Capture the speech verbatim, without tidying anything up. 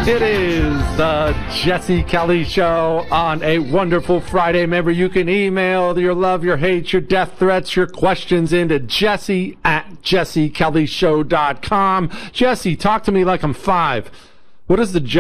It is the Jesse Kelly Show on a wonderful Friday. Remember, you can email your love, your hate, your death threats, your questions into Jesse at jesse kelly show dot com. Jesse, talk to me like I'm five. What is the